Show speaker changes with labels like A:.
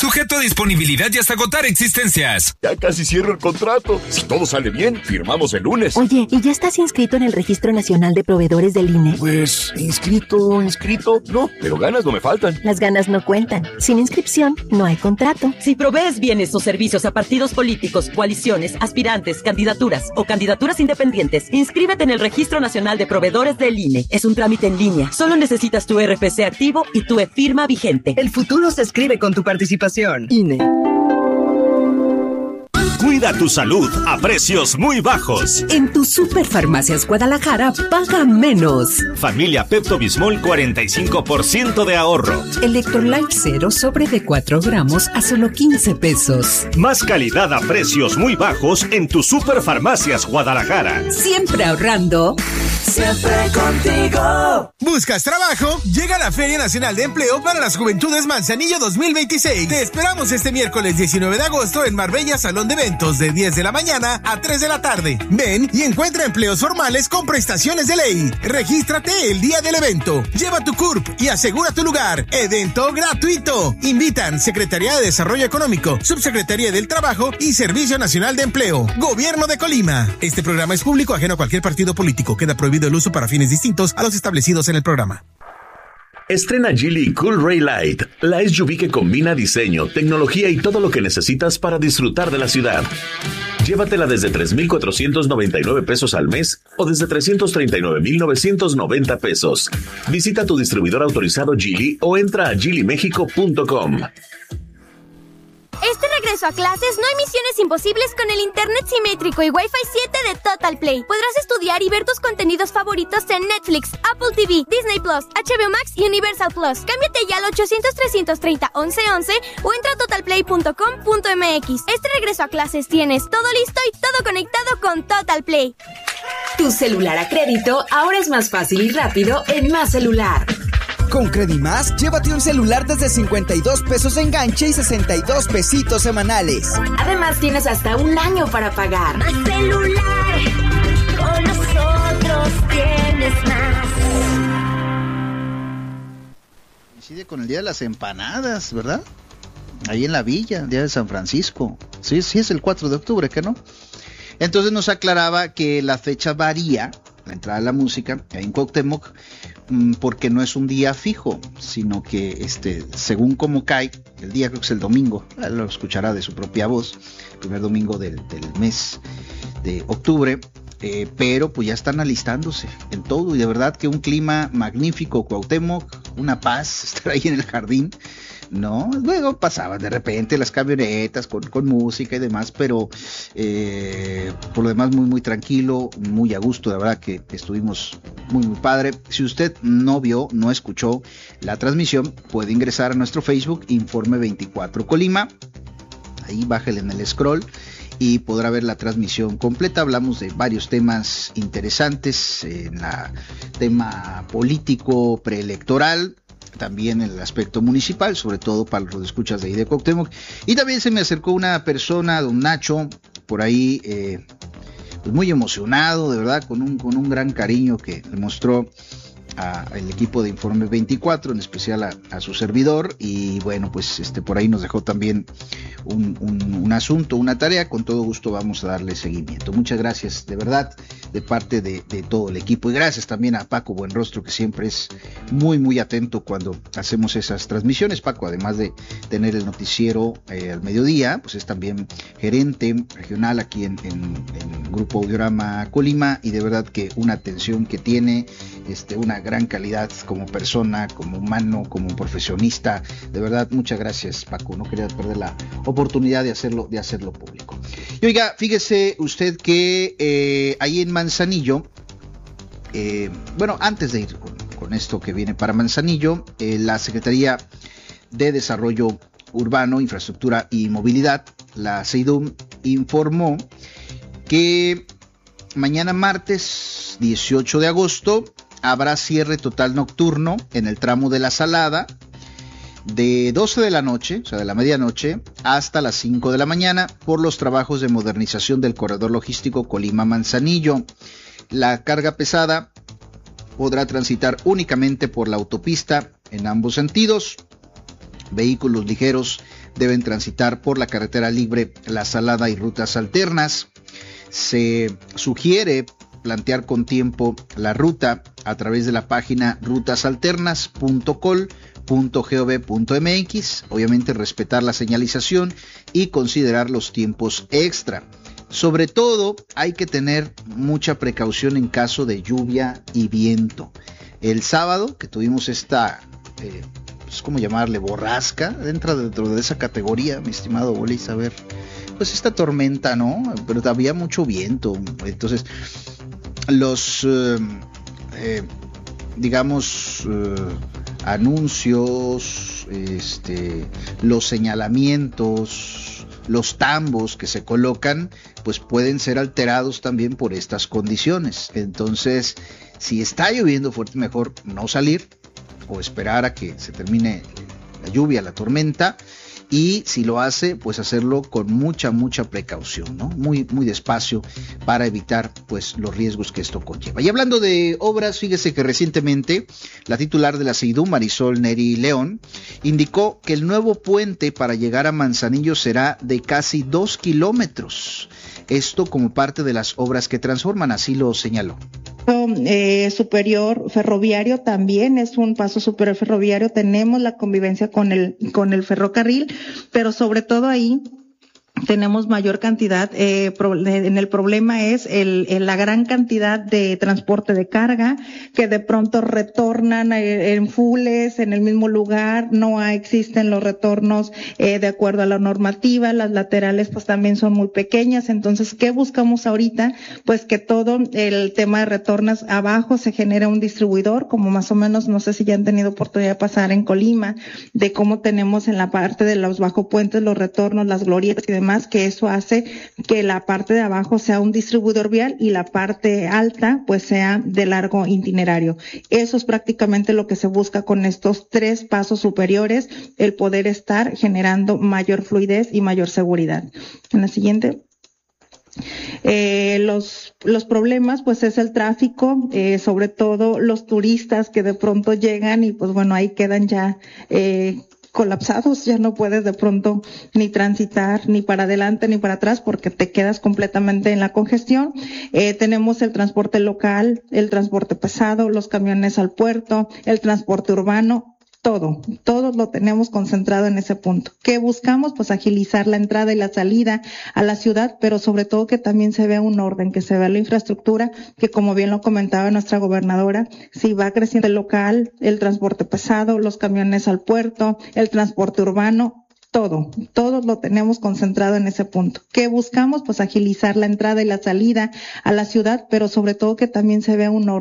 A: Sujeto a disponibilidad y hasta agotar existencias.
B: Ya casi cierro el contrato. Si todo sale bien, firmamos el lunes.
C: Oye, ¿y ya estás inscrito en el Registro Nacional de Proveedores del INE?
B: Pues, inscrito. No, pero ganas no me faltan.
C: Las ganas no cuentan. Sin inscripción, no hay contrato.
D: Si provees bienes o servicios a partidos políticos, coaliciones, aspirantes, candidaturas o candidaturas independientes, inscríbete en el Registro Nacional de Proveedores del INE. Es un trámite en línea. Solo necesitas tu RFC activo y tu e-firma vigente.
E: El futuro se escribe con tu participación. INE.
F: Cuida tu salud a precios muy bajos.
G: En tu Superfarmacias Guadalajara, paga menos.
F: Familia Pepto-Bismol, 45% de ahorro.
G: Electrolyte Zero sobre de 4 gramos a solo 15 pesos.
F: Más calidad a precios muy bajos en tu Superfarmacias Guadalajara.
G: Siempre ahorrando.
H: Siempre contigo.
I: ¿Buscas trabajo? Llega la Feria Nacional de Empleo para las Juventudes Manzanillo 2026. Te esperamos este miércoles 19 de agosto en Marbella Salón de Eventos de 10 de la mañana a 3 de la tarde. Ven y encuentra empleos formales con prestaciones de ley. Regístrate el día del evento. Lleva tu CURP y asegura tu lugar. Evento gratuito. Invitan Secretaría de Desarrollo Económico, Subsecretaría del Trabajo y Servicio Nacional de Empleo. Gobierno de Colima. Este programa es público ajeno a cualquier partido político. Queda prohibido el uso para fines distintos a los establecidos en el programa.
J: Estrena Geely Cool Ray Light, la SUV que combina diseño, tecnología y todo lo que necesitas para disfrutar de la ciudad. Llévatela desde 3,499 pesos al mes o desde 339,990 pesos. Visita tu distribuidor autorizado Geely o entra a geelymexico.com.
K: Este regreso a clases no hay misiones imposibles con el internet simétrico y Wi-Fi 7 de Total Play. Podrás estudiar y ver tus contenidos favoritos en Netflix, Apple TV, Disney Plus, HBO Max y Universal Plus. Cámbiate ya al 800-330-1111 o entra a totalplay.com.mx. Este regreso a clases tienes todo listo y todo conectado con Total Play.
L: Tu celular a crédito ahora es más fácil y rápido en Más Celular.
M: Con Credimás, llévate un celular desde 52 pesos de enganche y 62 pesitos semanales.
L: Además, tienes hasta un año para pagar.
H: Más Celular, con nosotros tienes más.
N: Coincide con el Día de las Empanadas, ¿verdad? Ahí en la villa, el Día de San Francisco. Sí, es el 4 de octubre, ¿qué no? Entonces nos aclaraba que la fecha varía, la entrada de la música, ahí en Cuauhtémoc, porque no es un día fijo, sino que según cómo cae, el día creo que es el domingo, él lo escuchará de su propia voz, el primer domingo del mes de octubre, pero pues ya están alistándose en todo, y de verdad que un clima magnífico, Cuauhtémoc, una paz, estar ahí en el jardín, ¿no? Luego pasaban de repente las camionetas con música y demás, pero por lo demás muy tranquilo, muy a gusto, de verdad que estuvimos muy padre. Si usted no escuchó la transmisión, puede ingresar a nuestro Facebook, Informe 24 Colima, ahí bájale en el scroll y podrá ver la transmisión completa. Hablamos de varios temas interesantes, en la tema político preelectoral, también en el aspecto municipal, sobre todo para los escuchas de ahí de Cuauhtémoc. Y también se me acercó una persona, don Nacho, por ahí, pues muy emocionado, de verdad, con un gran cariño que le mostró al equipo de Informe 24, en especial a su servidor, y bueno, pues por ahí nos dejó también un asunto, una tarea. Con todo gusto vamos a darle seguimiento. Muchas gracias, de verdad, de parte de todo el equipo, y gracias también a Paco Buenrostro, que siempre es muy atento cuando hacemos esas transmisiones. Paco, además de tener el noticiero al mediodía, pues es también gerente regional aquí en Grupo Audiorama Colima, y de verdad que una atención que tiene, una gran calidad como persona, como humano, como profesionista. De verdad, muchas gracias, Paco. No quería perder la oportunidad de hacerlo público. Y oiga, fíjese usted que ahí en Manzanillo, bueno, antes de ir con esto que viene para Manzanillo, la Secretaría de Desarrollo Urbano, Infraestructura y Movilidad, la CEIDUM, informó que mañana martes 18 de agosto habrá cierre total nocturno en el tramo de La Salada de 12 de la noche, o sea de la medianoche, hasta las 5 de la mañana por los trabajos de modernización del corredor logístico Colima-Manzanillo. La carga pesada podrá transitar únicamente por la autopista en ambos sentidos. vehículos ligeros deben transitar por la carretera libre La Salada y rutas alternas. Se sugiere plantear con tiempo la ruta a través de la página rutasalternas.col.gov.mx, obviamente respetar la señalización y considerar los tiempos extra. Sobre todo hay que tener mucha precaución en caso de lluvia y viento. El sábado que tuvimos esta, ¿cómo llamarle? Borrasca, entra dentro de esa categoría, mi estimado Bolis, a ver, pues esta tormenta, ¿no? Pero había mucho viento, entonces los, anuncios, los señalamientos, los tambos que se colocan, pues pueden ser alterados también por estas condiciones. Entonces, si está lloviendo fuerte, mejor no salir o esperar a que se termine la lluvia, la tormenta. Y si lo hace, pues hacerlo con mucha precaución, ¿no? Muy despacio para evitar, pues, los riesgos que esto conlleva. Y hablando de obras, fíjese que recientemente la titular de la SEIDU, Marisol Neri León, indicó que el nuevo puente para llegar a Manzanillo será de casi 2 kilómetros. Esto como parte de las obras que transforman, así lo señaló.
O: Superior ferroviario también es un paso superior ferroviario. Tenemos la convivencia con el ferrocarril, pero sobre todo ahí tenemos mayor cantidad, en el problema es la gran cantidad de transporte de carga que de pronto retornan en fulles en el mismo lugar, no existen los retornos de acuerdo a la normativa, las laterales pues también son muy pequeñas. Entonces, ¿qué buscamos ahorita? Pues que todo el tema de retornos abajo se genere un distribuidor, como más o menos, no sé si ya han tenido oportunidad de pasar en Colima, de cómo tenemos en la parte de los bajopuentes los retornos, las glorietas y demás, que eso hace que la parte de abajo sea un distribuidor vial y la parte alta pues sea de largo itinerario. Eso es prácticamente lo que se busca con estos 3 pasos superiores, el poder estar generando mayor fluidez y mayor seguridad. En la siguiente. Los problemas pues es el tráfico, sobre todo los turistas que de pronto llegan y pues bueno, ahí quedan ya colapsados, ya no puedes de pronto ni transitar ni para adelante ni para atrás porque te quedas completamente en la congestión. Tenemos el transporte local, el transporte pesado, los camiones al puerto, el transporte urbano. Todo lo tenemos concentrado en ese punto. ¿Qué buscamos? Pues agilizar la entrada y la salida a la ciudad, pero sobre todo que también se vea un orden, que se vea la infraestructura, que como bien lo comentaba nuestra gobernadora, si va creciendo el local, el transporte pesado, los camiones al puerto, el transporte urbano, todo lo tenemos concentrado en ese punto. ¿Qué buscamos? Pues agilizar la entrada y la salida a la ciudad, pero sobre todo que también se vea un orden.